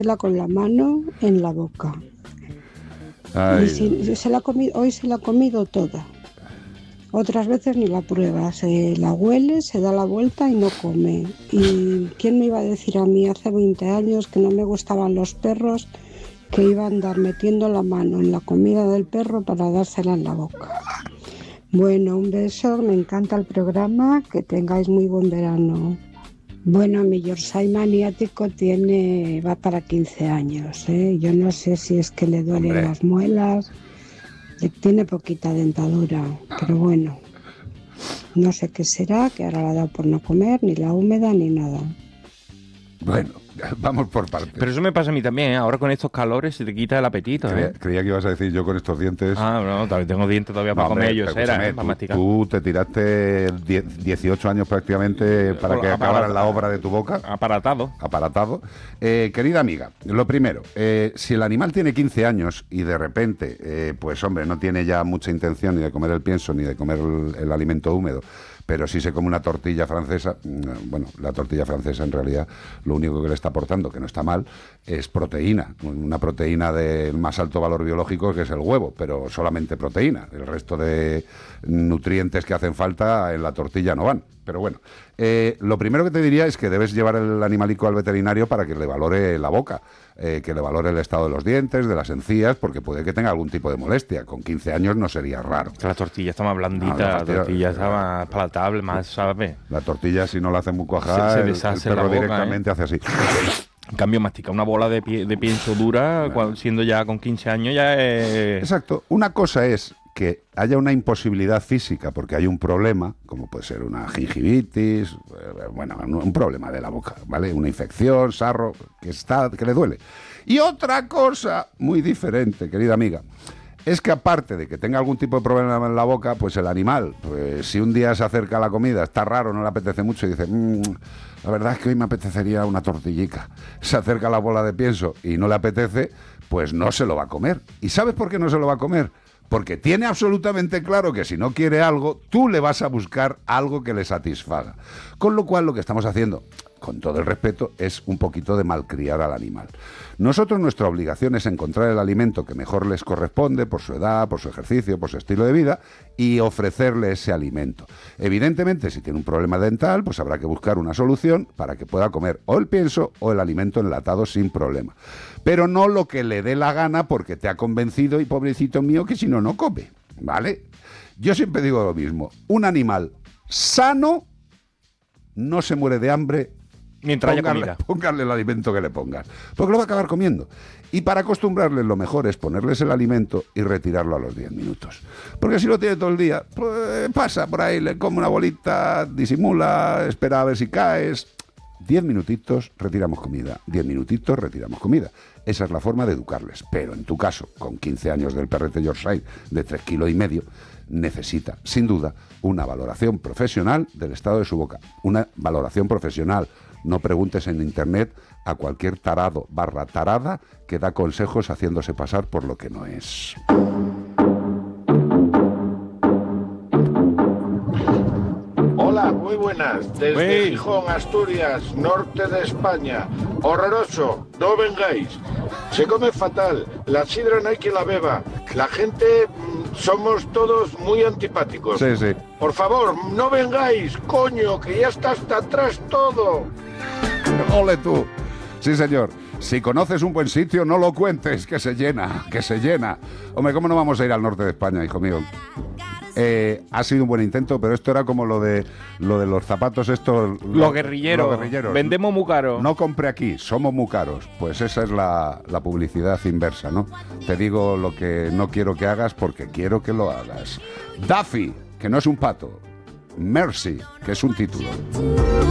con la mano en la boca. Ay, Y hoy se la ha comido toda. Otras veces ni la prueba, se la huele, se da la vuelta y no come. ¿Y quién me iba a decir a mí hace 20 años que no me gustaban los perros, que iba a andar metiendo la mano en la comida del perro para dársela en la boca? Bueno, un beso, me encanta el programa, que tengáis muy buen verano. Bueno, mi Yorkshire maniático va para 15 años, ¿eh? Yo no sé si es que le duelen hombre. las muelas, tiene poquita dentadura, pero bueno, no sé qué será, que ahora la ha dado por no comer, ni la húmeda, ni nada. Bueno, vamos por partes. Pero eso me pasa a mí también, ¿eh? Ahora con estos calores se te quita el apetito, ¿eh? Creía que ibas a decir yo con estos dientes. Ah, no, también tengo dientes todavía para hombre, comer yo, pero escúchame, para masticar. tú te tiraste 18 años prácticamente para que acabaran la obra de tu boca. Aparatado. Querida amiga, lo primero, si el animal tiene 15 años y de repente, pues hombre, no tiene ya mucha intención ni de comer el pienso ni de comer el alimento húmedo, pero si se come una tortilla francesa, bueno, la tortilla francesa en realidad lo único que le está aportando, que no está mal, es proteína, una proteína de más alto valor biológico que es el huevo, pero solamente proteína, el resto de nutrientes que hacen falta en la tortilla no van. Pero bueno, lo primero que te diría es que debes llevar el animalico al veterinario para que le valore la boca, que le valore el estado de los dientes, de las encías, porque puede que tenga algún tipo de molestia. Con 15 años no sería raro. La tortilla está más blandita, No, la tortilla está más palatable, más suave. La tortilla, si no la hacen muy cuajada, Se el deshace perro la boca, directamente hace así. En cambio, masticar una bola de pienso dura, siendo ya con 15 años, ya es... Exacto. Una cosa es que haya una imposibilidad física porque hay un problema, como puede ser una gingivitis, bueno, un problema de la boca, ¿vale? Una infección, sarro, que le duele. Y otra cosa muy diferente, querida amiga, es que aparte de que tenga algún tipo de problema en la boca, pues el animal, pues si un día se acerca a la comida, está raro, no le apetece mucho y dice, la verdad es que hoy me apetecería una tortillica. Se acerca a la bola de pienso y no le apetece, pues no se lo va a comer. ¿Y sabes por qué no se lo va a comer? Porque tiene absolutamente claro que si no quiere algo, tú le vas a buscar algo que le satisfaga. Con lo cual, lo que estamos haciendo, con todo el respeto, es un poquito de malcriar al animal. Nosotros, nuestra obligación es encontrar el alimento que mejor les corresponde por su edad, por su ejercicio, por su estilo de vida y ofrecerle ese alimento. Evidentemente, si tiene un problema dental, pues habrá que buscar una solución para que pueda comer o el pienso o el alimento enlatado sin problema. Pero no lo que le dé la gana porque te ha convencido y pobrecito mío que si no, no come, ¿vale? Yo siempre digo lo mismo, un animal sano no se muere de hambre mientras haya comida. Póngale el alimento que le pongas, porque lo va a acabar comiendo. Y para acostumbrarles lo mejor es ponerles el alimento y retirarlo a los 10 minutos. Porque si lo tiene todo el día, pues pasa por ahí, le come una bolita, disimula, espera a ver si caes. 10 minutitos, retiramos comida. 10 minutitos, retiramos comida. Esa es la forma de educarles. Pero en tu caso, con 15 años del perrete Yorkshire de 3,5 kilos, necesita, sin duda, una valoración profesional del estado de su boca. Una valoración profesional. No preguntes en internet a cualquier tarado / tarada que da consejos haciéndose pasar por lo que no es. Hola, muy buenas. Desde Gijón, Asturias, norte de España. Horroroso, no vengáis. Se come fatal, la sidra no hay quien la beba. La gente, somos todos muy antipáticos. Sí, sí. Por favor, no vengáis, coño, que ya está hasta atrás todo. ¡Ole tú! Sí, señor. Si conoces un buen sitio, no lo cuentes, que se llena, que se llena. Hombre, ¿cómo no vamos a ir al norte de España, hijo mío? Ha sido un buen intento, pero esto era como lo de los zapatos estos... Los guerrilleros. Vendemos muy caro. No compre aquí, somos muy caros. Pues esa es la publicidad inversa, ¿no? Te digo lo que no quiero que hagas porque quiero que lo hagas. Daffy, que no es un pato. Mercy, que es un título.